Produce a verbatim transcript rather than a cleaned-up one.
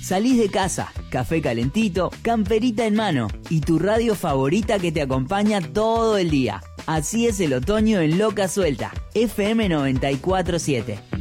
Salís de casa, café calentito, camperita en mano y tu radio favorita que te acompaña todo el día. Así es el otoño en Loca Suelta, F M noventa y cuatro punto siete.